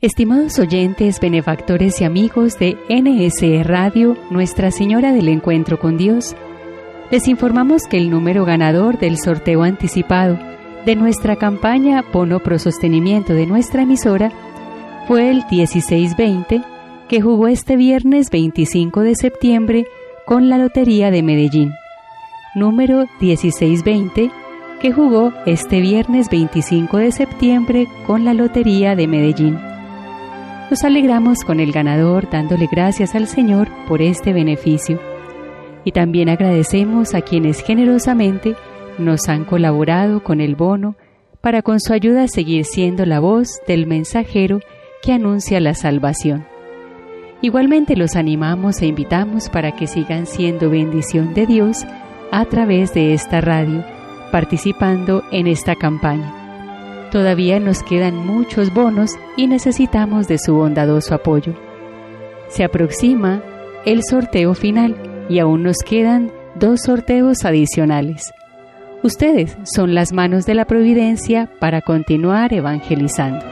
Estimados oyentes, benefactores y amigos de NSE Radio, Nuestra Señora del Encuentro con Dios, les informamos que el número ganador del sorteo anticipado de nuestra campaña Bono Pro Sostenimiento de nuestra emisora fue el 1620, que jugó este viernes 25 de septiembre con la Lotería de Medellín. Número 1620, que jugó este viernes 25 de septiembre con la Lotería de Medellín. Nos alegramos con el ganador dándole gracias al Señor por este beneficio. Y también agradecemos a quienes generosamente nos han colaborado con el bono para con su ayuda seguir siendo la voz del mensajero que anuncia la salvación. Igualmente los animamos e invitamos para que sigan siendo bendición de Dios a través de esta radio, participando en esta campaña. Todavía nos quedan muchos bonos y necesitamos de su bondadoso apoyo. Se aproxima el sorteo final y aún nos quedan 2 sorteos adicionales. Ustedes son las manos de la providencia para continuar evangelizando.